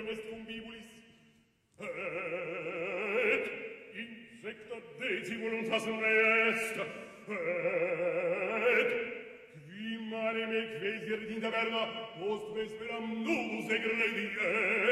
est convivulis. Et insecta deci voluntas est. Et qui mare me ecclesier in taverna post vesperam nulus egredie.